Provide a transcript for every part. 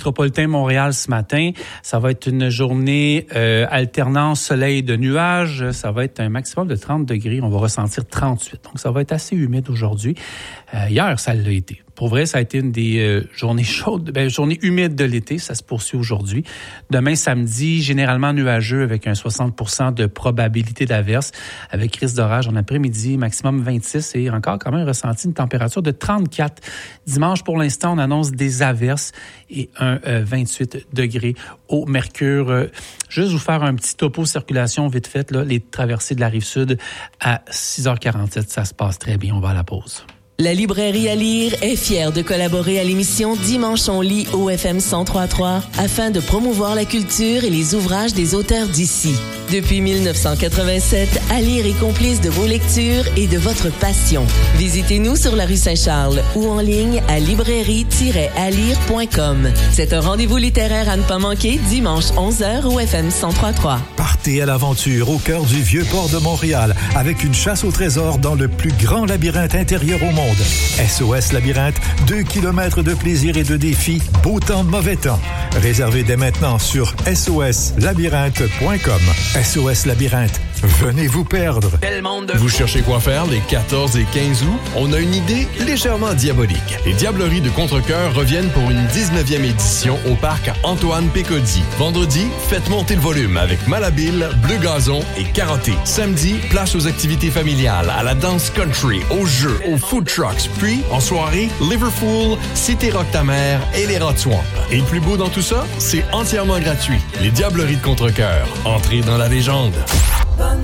métropolitain Montréal ce matin. Ça va être une journée alternant soleil de nuages. Ça va être un maximum de 30 degrés. On va ressentir 38. Donc, ça va être assez humide aujourd'hui. Hier, ça l'a été. Pour vrai, ça a été une des journées chaudes, journées humides de l'été. Ça se poursuit aujourd'hui. Demain, samedi, généralement nuageux avec un 60% de probabilité d'averse, avec risque d'orage en après-midi, maximum 26 et encore quand même ressenti une température de 34. Dimanche, pour l'instant, on annonce des averses et un 28 degrés au mercure. Juste vous faire un petit topo circulation vite fait, là, les traversées de la Rive-Sud à 6h47. Ça se passe très bien. On va à la pause. La librairie à lire est fière de collaborer à l'émission Dimanche on lit au FM 103.3 afin de promouvoir la culture et les ouvrages des auteurs d'ici. Depuis 1987, à lire est complice de vos lectures et de votre passion. Visitez-nous sur la rue Saint-Charles ou en ligne à librairie-alire.com. C'est un rendez-vous littéraire à ne pas manquer dimanche 11h au FM 103.3. Partez à l'aventure au cœur du vieux port de Montréal avec une chasse au trésor dans le plus grand labyrinthe intérieur au monde. SOS Labyrinthe, 2 kilomètres de plaisir et de défis, beau temps, mauvais temps. Réservez dès maintenant sur soslabyrinthe.com. SOS Labyrinthe, venez vous perdre. Vous cherchez quoi faire les 14 et 15 août? On a une idée légèrement diabolique. Les Diableries de Contrecœur reviennent pour une 19e édition au parc Antoine Pécody. Vendredi, faites monter le volume avec Malhabile, Bleu Gazon et Karaté. Samedi, place aux activités familiales, à la danse country, aux jeux, aux food trucks. Puis, en soirée, Liverpool, Cité Rock ta mère et les Rats Swamp. Et le plus beau dans tout ça, c'est entièrement gratuit. Les Diableries de Contrecœur. Entrez dans la légende. Bonheur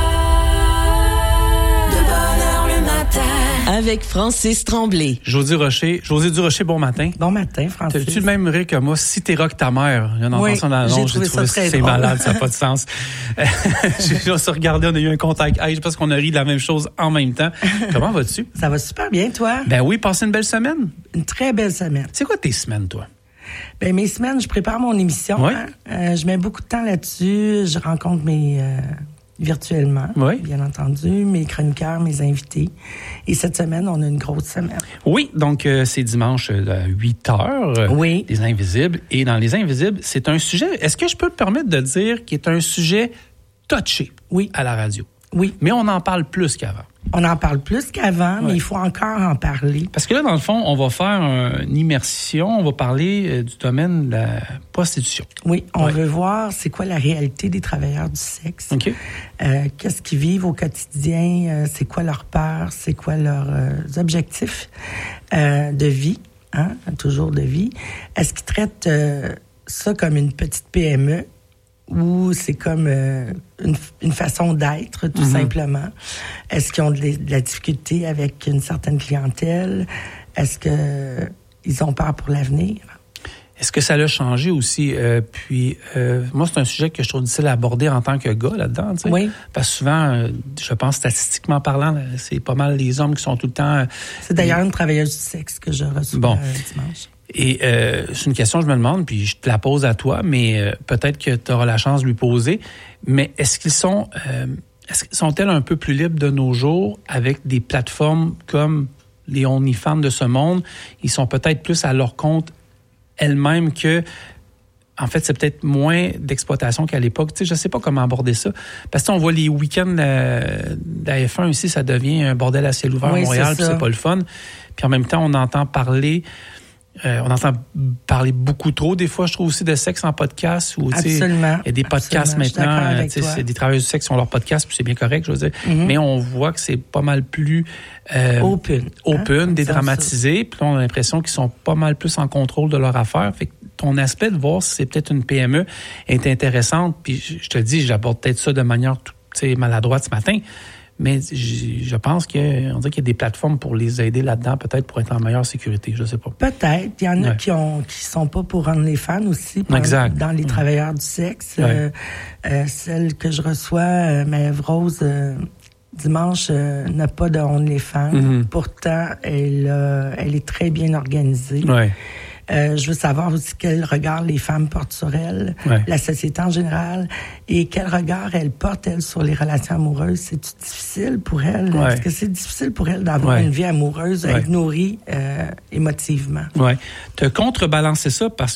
le matin. Avec Francis Tremblay. Josée Durocher, bon matin. Bon matin, Francis. T'as-tu le même rire que moi? Si t'es rock ta mère. Il y a une intention dans j'ai trouvé ça très c'est drôle. malade, ça n'a pas de sens. On s'est regardé, on a eu un contact parce qu'on a ri de la même chose en même temps. Comment vas-tu? Ça va super bien, toi? Ben oui, passez une belle semaine. Une très belle semaine. C'est quoi tes semaines, toi? Ben mes semaines, je prépare mon émission. Oui. Je mets beaucoup de temps là-dessus. Je rencontre virtuellement, bien entendu, mes chroniqueurs, mes invités. Et cette semaine, on a une grosse semaine. Oui, donc c'est dimanche à 8h. Oui. Les Invisibles. Et dans Les Invisibles, c'est un sujet, est-ce que je peux me permettre de dire qu'il est un sujet touché à la radio? Oui. Mais on en parle plus qu'avant. On en parle plus qu'avant, mais il faut encore en parler. Parce que là, dans le fond, on va faire une immersion, on va parler du domaine de la prostitution. Oui, on veut voir c'est quoi la réalité des travailleurs du sexe. OK. Qu'est-ce qu'ils vivent au quotidien, c'est quoi leur peur, c'est quoi leurs objectifs de vie, toujours de vie. Est-ce qu'ils traitent ça comme une petite PME? Ou c'est comme une façon d'être, tout simplement. Est-ce qu'ils ont de la difficulté avec une certaine clientèle? Est-ce qu'ils ont peur pour l'avenir? Est-ce que ça l'a changé aussi? Moi, c'est un sujet que je trouve difficile à aborder en tant que gars là-dedans. Tu sais. Oui. Parce que souvent, je pense statistiquement parlant, c'est pas mal les hommes qui sont tout le temps... C'est d'ailleurs une travailleuse du sexe que je reçois dimanche. Et c'est une question que je me demande, puis je te la pose à toi, mais peut-être que tu auras la chance de lui poser. Mais est-ce qu'ils sont-elles un peu plus libres de nos jours avec des plateformes comme les OnlyFans de ce monde? Ils sont peut-être plus à leur compte elles-mêmes que... En fait, c'est peut-être moins d'exploitation qu'à l'époque. Tu sais, je sais pas comment aborder ça. Parce que on voit les week-ends de la F1 ici, ça devient un bordel à ciel ouvert à Montréal, puis c'est pas le fun. Puis en même temps, on entend parler beaucoup trop, des fois, je trouve aussi de sexe en podcast. Absolument. Il y a des podcasts maintenant. C'est des travailleurs du sexe qui ont leur podcast, puis c'est bien correct, je veux dire. Mm-hmm. Mais on voit que c'est pas mal plus open, dédramatisé. Puis là, on a l'impression qu'ils sont pas mal plus en contrôle de leur affaire. Fait que ton aspect de voir si c'est peut-être une PME est intéressante. Puis je te dis, j'aborde peut-être ça de manière maladroite ce matin. Mais je pense qu'on dirait qu'il y a des plateformes pour les aider là-dedans, peut-être pour être en meilleure sécurité, je sais pas. Peut-être. Il y en a qui sont pas pour rendre les fans aussi. Exact. Dans les travailleurs du sexe. Celle que je reçois, Maëve Rose, dimanche, n'a pas de OnlyFans. Mm-hmm. Pourtant, elle est très bien organisée. Ouais. Je veux savoir aussi quel regard les femmes portent sur elle, la société en général, et quel regard elle porte, elle, sur les relations amoureuses. C'est difficile pour elle? Ouais. Est-ce que c'est difficile pour elle d'avoir une vie amoureuse, être nourrie émotivement? Oui. Tu as contrebalancé ça parce que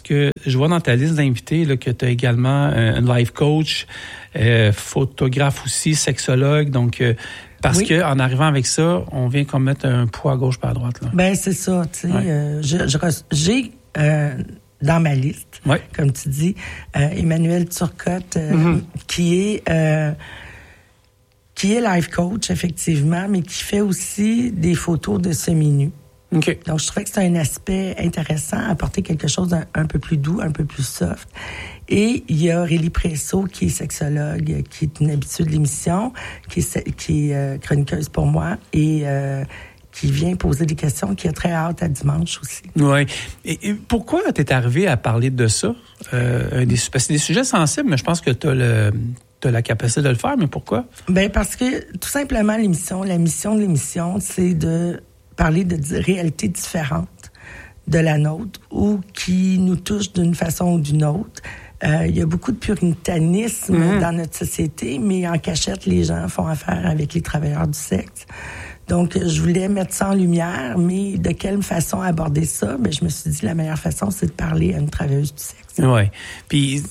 je vois dans ta liste d'invités là, que tu as également un life coach, photographe aussi, sexologue. Donc, parce que en arrivant avec ça, on vient comme mettre un poids à gauche pas à droite. Là. Ben c'est ça. Tu sais, j'ai dans ma liste, comme tu dis, Emmanuel Turcotte, qui est life coach effectivement, mais qui fait aussi des photos de semi-nus. Okay. Donc, je trouvais que c'est un aspect intéressant, apporter quelque chose d'un peu plus doux, un peu plus soft. Et il y a Aurélie Presso, qui est sexologue, qui est une habituée de l'émission, qui est chroniqueuse pour moi et qui vient poser des questions, qui a très hâte à dimanche aussi. Oui. Et pourquoi t'es arrivé à parler de ça? Parce que c'est des sujets sensibles, mais je pense que t'as la capacité de le faire, mais pourquoi? Ben parce que, tout simplement, la mission de l'émission, c'est de parler de réalités différentes de la nôtre ou qui nous touchent d'une façon ou d'une autre. Il y a beaucoup de puritanisme dans notre société, mais en cachette, les gens font affaire avec les travailleurs du sexe. Donc, je voulais mettre ça en lumière, mais de quelle façon aborder ça? Ben, je me suis dit, la meilleure façon, c'est de parler à une travailleuse du sexe. Oui. Puis,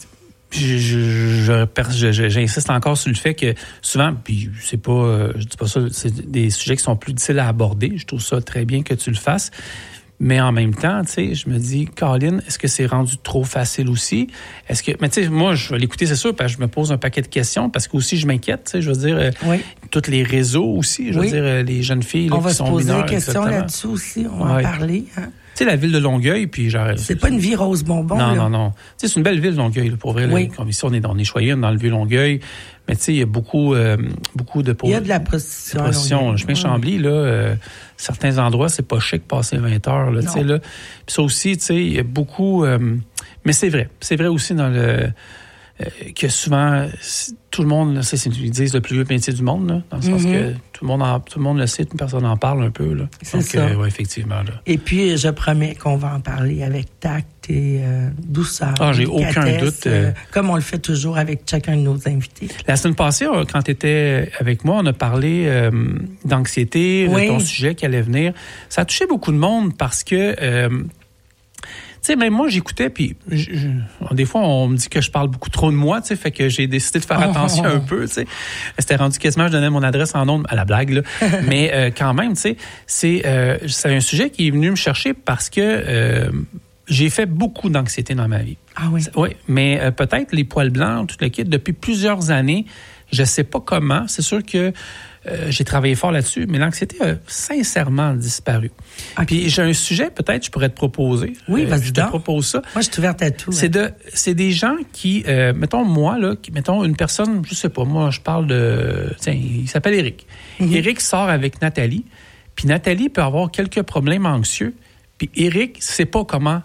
j'insiste encore sur le fait que souvent, puis c'est pas, je dis pas ça, c'est des sujets qui sont plus difficiles à aborder. Je trouve ça très bien que tu le fasses. Mais en même temps, tu sais, je me dis, Caroline, est-ce que c'est rendu trop facile aussi? Est-ce que, mais tu sais, moi, je vais l'écouter, c'est sûr, parce que je me pose un paquet de questions, parce que aussi je m'inquiète, tu sais, je veux dire, tous les réseaux aussi, je veux dire, les jeunes filles là, qui sont mineures. On va se poser des questions là-dessus aussi, on va en parler, hein. Tu sais, la ville de Longueuil, puis j'arrête. C'est pas une vie rose bonbon, là. Non. Tu sais, c'est une belle ville, Longueuil, là, pour vrai. Là, comme ici, on est choyés dans le vieux Longueuil. Mais tu sais, il y a beaucoup de... Il y a de la prostitution. Je Chambly, là, certains endroits, c'est pas chic de passer 20 heures, là, tu sais, là. Puis ça aussi, tu sais, il y a beaucoup... mais c'est vrai aussi dans le... que souvent, tout le monde, là, ils disent le plus vieux métier du monde, là, dans le sens que tout le monde le sait, personne n'en parle un peu. Là. C'est ça. Oui, effectivement. Là. Et puis, je promets qu'on va en parler avec tact et douceur. J'ai aucun doute. Comme on le fait toujours avec chacun de nos invités. La semaine passée, quand tu étais avec moi, on a parlé d'anxiété, de ton sujet qui allait venir. Ça a touché beaucoup de monde parce que... tu sais, même moi, j'écoutais, puis des fois, on me dit que je parle beaucoup trop de moi, tu sais, fait que j'ai décidé de faire attention un peu, tu sais. C'était rendu quasiment, je donnais mon adresse en ondes, à la blague, là. Mais quand même, tu sais, c'est un sujet qui est venu me chercher parce que j'ai fait beaucoup d'anxiété dans ma vie. Ah oui? Oui, mais peut-être les poils blancs, tout le kit, depuis plusieurs années, je sais pas comment. C'est sûr que j'ai travaillé fort là-dessus, mais l'anxiété a sincèrement disparu. Okay. Puis j'ai un sujet, peut-être, je pourrais te proposer. Oui, vas-y. Je te propose ça. Moi, je suis ouverte à tout. C'est des gens qui, mettons moi, là, mettons une personne, je sais pas, moi, je parle de... Tiens, il s'appelle Éric. Éric sort avec Nathalie, puis Nathalie peut avoir quelques problèmes anxieux, puis Éric sait pas comment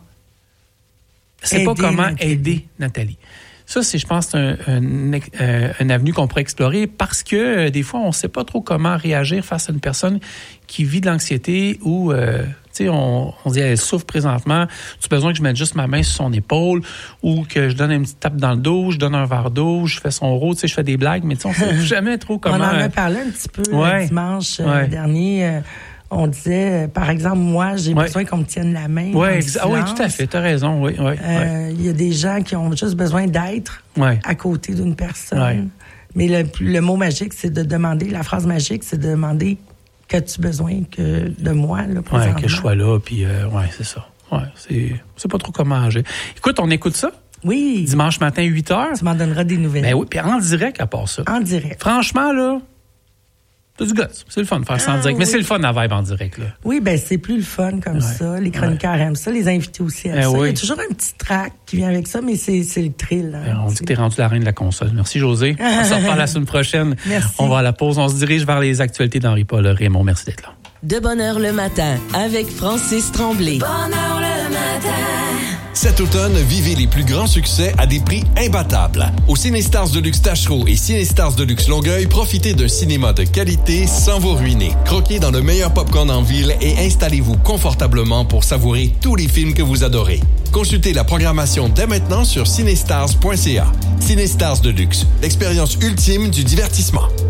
aider Nathalie. Ça, c'est, je pense, un avenue qu'on pourrait explorer parce que des fois, on ne sait pas trop comment réagir face à une personne qui vit de l'anxiété ou, tu sais, on dit, elle souffre présentement, tu as besoin que je mette juste ma main sur son épaule ou que je donne une petite tape dans le dos, je donne un verre d'eau, je fais son rôle, tu sais, je fais des blagues, mais tu sais, on ne sait jamais trop comment... On en a parlé un petit peu dimanche dernier. On disait, par exemple, moi, j'ai besoin qu'on me tienne la main. Oui, tout à fait, tu as raison. Oui. Il y a des gens qui ont juste besoin d'être à côté d'une personne. Ouais. Mais le mot magique, c'est de demander, la phrase magique, c'est de demander qu'as-tu besoin de moi, là, présentement. Oui, que je sois là, puis c'est ça. Ouais, c'est pas trop comment agir. Écoute, on écoute ça? Oui. Dimanche matin, 8h. Tu m'en donneras des nouvelles. Ben oui, puis en direct à part ça. En direct. Franchement, là... C'est du gosse. C'est le fun de faire ça en direct. Mais c'est le fun à vibe en direct, là. Oui, ben c'est plus le fun comme ça. Les chroniqueurs aiment ça. Les invités aussi aiment ça. Il y a toujours un petit track qui vient avec ça, mais c'est le thrill. Hein, on dit que t'es rendu la reine de la console. Merci, Josée. On se reparle la semaine prochaine. Merci. On va à la pause. On se dirige vers les actualités d'Henri-Paul Raymond. Merci d'être là. De bonne heure le matin avec Francis Tremblay. Bonne heure le matin. Cet automne, vivez les plus grands succès à des prix imbattables. Au Cinestars Deluxe Tachereau et Cinestars Deluxe Longueuil, profitez d'un cinéma de qualité sans vous ruiner. Croquez dans le meilleur popcorn en ville et installez-vous confortablement pour savourer tous les films que vous adorez. Consultez la programmation dès maintenant sur cinestars.ca. Cinestars Deluxe, l'expérience ultime du divertissement.